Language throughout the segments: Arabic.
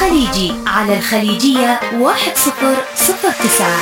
الخليجي على الخليجية 1009.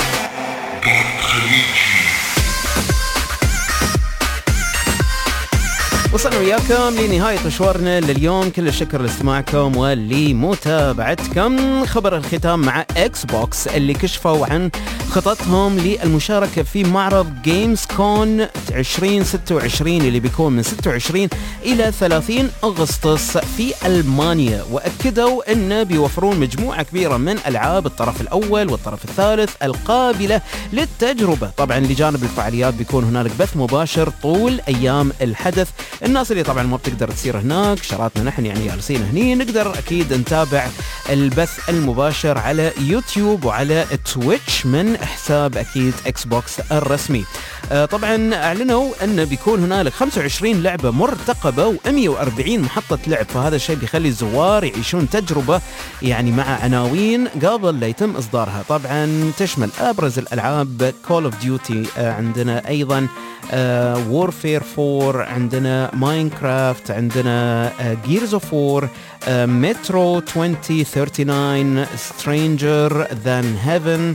وصلنا وياكم لنهاية مشوارنا لليوم. كل الشكر لاستماعكم ولمتابعتكم. خبر الختام مع اكس بوكس اللي كشفوا عن خططهم للمشاركة في معرض جيمز كون 2026 اللي بيكون من 26 إلى 30 أغسطس في ألمانيا، وأكدوا أنه بيوفرون مجموعة كبيرة من ألعاب الطرف الأول والطرف الثالث القابلة للتجربة. طبعا لجانب الفعاليات بيكون هنالك بث مباشر طول أيام الحدث. الناس اللي طبعا ما بتقدر تصير هناك، شراتنا نحن يعني جالسين هني، نقدر أكيد نتابع البث المباشر على يوتيوب وعلى تويتش من حساب أكيد إكس بوكس الرسمي. طبعا أعلنوا أن بيكون هنالك 25 لعبة مرتقبة و140 محطة لعب، فهذا الشيء بيخلي الزوار يعيشون تجربة يعني مع عناوين قبل لا يتم إصدارها. طبعا تشمل أبرز الألعاب Call of Duty، عندنا أيضا Warfare 4، عندنا Minecraft، عندنا Gears of War، Metro 2039، Stranger Than Heaven،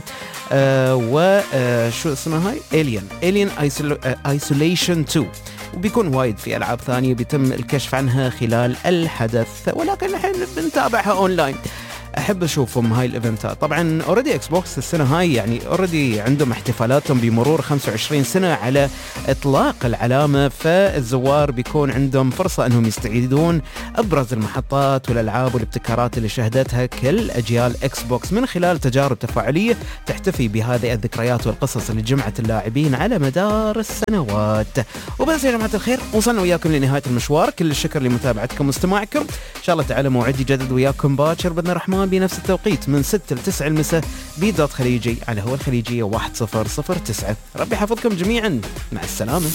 وشو اسمها هاي Alien Isolation 2. وبيكون وايد في ألعاب ثانية بيتم الكشف عنها خلال الحدث، ولكن الحين بنتابعها أونلاين. أحب أشوفهم هاي الإيفنتات. طبعا أوريدي إكس بوكس السنة هاي يعني أوريدي عندهم احتفالاتهم بمرور 25 سنة على إطلاق العلامة، فالزوار بيكون عندهم فرصة أنهم يستعيدون أبرز المحطات والألعاب والابتكارات اللي شهدتها كل أجيال إكس بوكس من خلال تجارب تفاعلية تحتفي بهذه الذكريات والقصص اللي جمعت اللاعبين على مدار السنوات. وبس يا جماعة الخير، وصلنا وياكم لنهاية المشوار. كل الشكر لمتابعتكم واستماعكم. إن شاء الله تعالى موعد جدد وياكم باكر بإذن الرحمن بنفس التوقيت من 6 ل 9 المساء بيدوت خليجي على هو الخليجية 1009. ربي يحفظكم جميعا، مع السلامة.